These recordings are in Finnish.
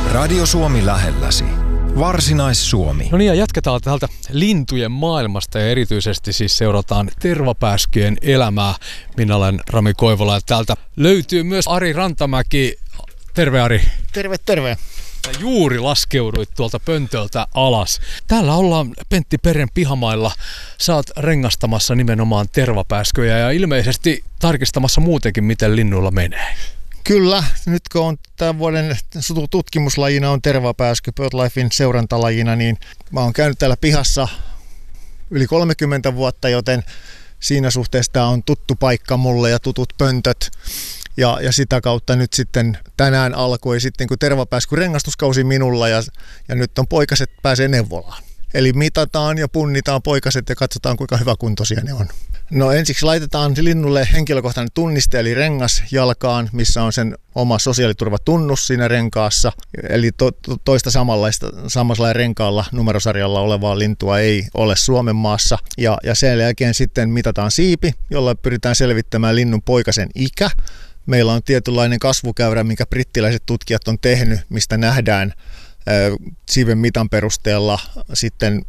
Radio Suomi lähelläsi. Varsinais-Suomi. No niin, ja jatketaan täältä lintujen maailmasta ja erityisesti siis seurataan tervapääskyjen elämää. Minä olen Rami Koivola ja täältä löytyy myös Ari Rantamäki. Terve Ari. Terve, terve. Sä juuri laskeuduit tuolta pöntöltä alas. Täällä ollaan Pentti Peren pihamailla. Sä oot rengastamassa nimenomaan tervapääskyjä ja ilmeisesti tarkistamassa muutenkin, miten linnuilla menee. Kyllä, nyt kun on tämän vuoden tutkimuslajina on tervapääsky BirdLifein seurantalajina, niin mä oon käynyt täällä pihassa yli 30 vuotta, joten siinä suhteessa tämä on tuttu paikka mulle ja tutut pöntöt. Ja sitä kautta nyt sitten tänään alkoi sitten, kun tervapääsky rengastuskausi minulla ja nyt on poikaset pääsee neuvolaan. Eli mitataan ja punnitaan poikaset ja katsotaan, kuinka hyväkuntoisia ne on. No ensiksi laitetaan linnulle henkilökohtainen tunniste eli rengas jalkaan, missä on sen oma sosiaaliturvatunnus siinä renkaassa. Eli toista samanlailla renkaalla numerosarjalla olevaa lintua ei ole Suomen maassa. Ja sen jälkeen sitten mitataan siipi, jolla pyritään selvittämään linnun poikasen ikä. Meillä on tietynlainen kasvukäyrä, minkä brittiläiset tutkijat on tehnyt, mistä nähdään siiven mitan perusteella sitten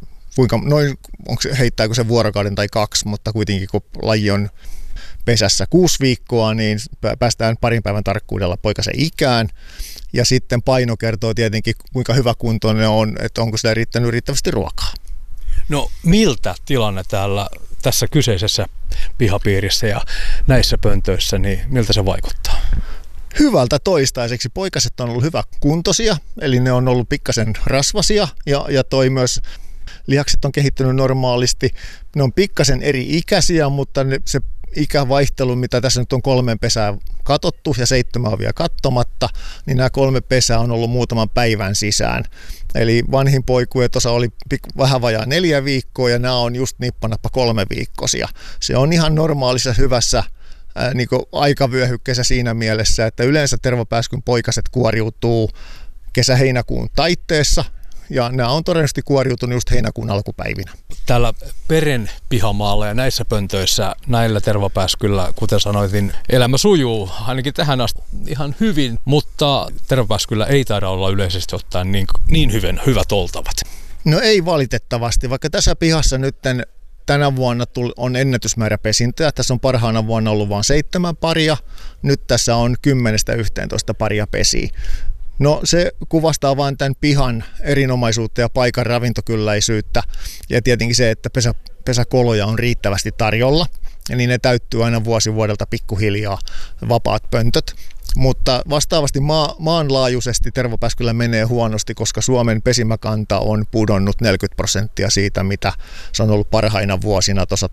heittääkö se vuorokauden tai 2, mutta kuitenkin kun laji on pesässä 6 viikkoa, niin päästään parin päivän tarkkuudella poikasen ikään. Ja sitten paino kertoo tietenkin, kuinka hyvä kuntoinen on, että onko sillä riittänyt riittävästi ruokaa. No miltä tilanne tässä kyseisessä pihapiirissä ja näissä pöntöissä, niin miltä se vaikuttaa? Hyvältä toistaiseksi. Poikaset on ollut hyväkuntoisia, eli ne on ollut pikkasen rasvasia ja toi myös lihakset on kehittynyt normaalisti. Ne on pikkasen eri ikäisiä, mutta se ikävaihtelu, mitä tässä nyt on 3 pesää katsottu ja 7 on vielä katsomatta, niin nämä 3 pesää on ollut muutaman päivän sisään. Eli vanhin poikue tuossa oli vähän vajaa 4 viikkoa ja nämä on just nippanappa 3 viikkoisia. Se on ihan normaalissa hyvässä niin aikavyöhykkeessä siinä mielessä, että yleensä tervapääskyn poikaset kuoriutuu kesä-heinäkuun taitteessa ja nämä on todennäköisesti kuoriutunut just heinäkuun alkupäivinä. Täällä Peren pihamaalla ja näissä pöntöissä näillä tervapääskyllä, kuten sanoitin, elämä sujuu ainakin tähän asti ihan hyvin, mutta tervapääskyllä ei taida olla yleisesti ottaen niin hyvät oltavat. No ei valitettavasti, vaikka tässä pihassa nyt tänä vuonna on ennätysmäärä pesintöjä. Tässä on parhaana vuonna ollut vain 7 paria. Nyt tässä on 10-11 paria pesiä. No se kuvastaa vain tämän pihan erinomaisuutta ja paikan ravintokylläisyyttä. Ja tietenkin se, että pesäkoloja on riittävästi tarjolla. Ja niin ne täyttyy aina vuosi vuodelta pikkuhiljaa vapaat pöntöt. Mutta vastaavasti maanlaajuisesti tervapääskyllä menee huonosti, koska Suomen pesimäkanta on pudonnut 40% siitä, mitä se on ollut parhaina vuosina tuossa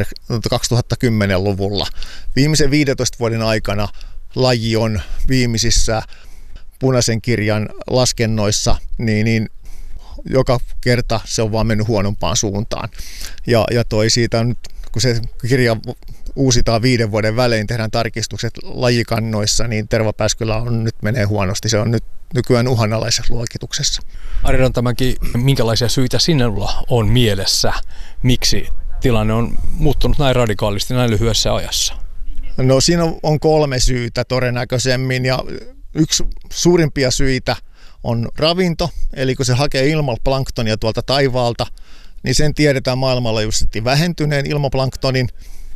2010-luvulla. Viimeisen 15 vuoden aikana laji on viimeisissä punaisen kirjan laskennoissa, niin joka kerta se on vaan mennyt huonompaan suuntaan. Ja toi siitä nyt, kun se kirja uusitaan 5 vuoden välein, tehdään tarkistukset lajikannoissa, niin tervapääskyllä nyt menee huonosti. Se on nyt nykyään uhanalaisessa luokituksessa. Ari Rantamäki, minkälaisia syitä sinulla on mielessä? Miksi tilanne on muuttunut näin radikaalisti näin lyhyessä ajassa? No siinä on 3 syytä todennäköisemmin ja yksi suurimpia syitä on ravinto, eli kun se hakee ilmaplanktonia tuolta taivaalta, niin sen tiedetään maailmanlaajuisesti vähentyneen ilmaplanktonin.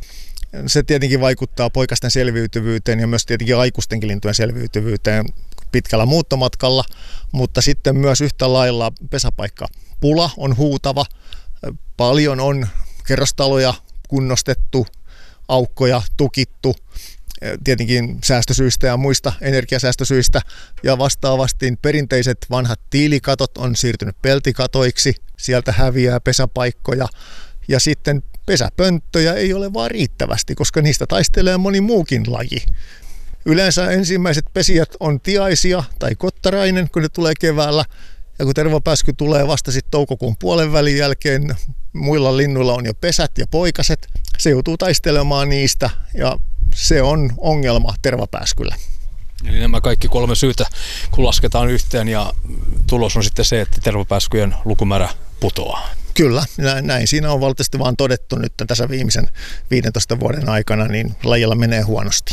Se tietenkin vaikuttaa poikasten selviytyvyyteen ja myös tietenkin aikuistenkin lintujen selviytyvyyteen pitkällä muuttomatkalla, mutta sitten myös yhtä lailla pesäpaikkapula on huutava. Paljon on kerrostaloja kunnostettu, aukkoja tukittu, tietenkin säästösyistä ja muista energiasäästösyistä, ja vastaavasti perinteiset vanhat tiilikatot on siirtynyt peltikatoiksi, sieltä häviää pesäpaikkoja, ja sitten pesäpönttöjä ei ole vaan riittävästi, koska niistä taistelee moni muukin laji. Yleensä ensimmäiset pesijät on tiaisia tai kottarainen, kun ne tulee keväällä, ja kun tervapääsky tulee vasta sitten toukokuun puolen välin jälkeen, muilla linnuilla on jo pesät ja poikaset, se joutuu taistelemaan niistä, ja se on ongelma tervapääskyllä. Eli nämä kaikki 3 syytä, kun lasketaan yhteen, ja tulos on sitten se, että tervapääskyjen lukumäärä putoaa. Kyllä, näin siinä on valitettavasti vaan todettu nyt tässä viimeisen 15 vuoden aikana, niin lajilla menee huonosti.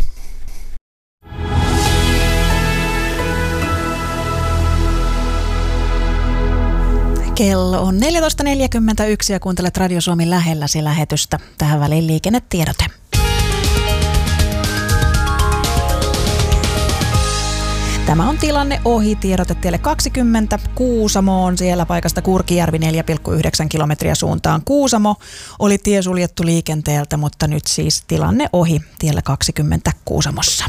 Kello on 14.41 ja kuuntelet Radio Suomi lähelläsi lähetystä. Tähän väliin liikennetiedote. Tämä on tilanne ohi. Tiedote tielle 20 Kuusamoon. Siellä paikasta Kurkijärvi 4,9 kilometriä suuntaan Kuusamo. Oli tie suljettu liikenteeltä, mutta nyt siis tilanne ohi tiellä 20 Kuusamossa.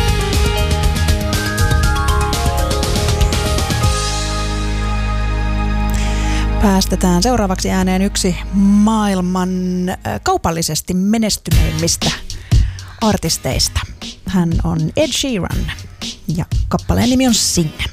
Päästetään seuraavaksi ääneen yksi maailman kaupallisesti menestyneimmistä artisteista. Hän on Ed Sheeran ja kappaleen nimi on Sinne.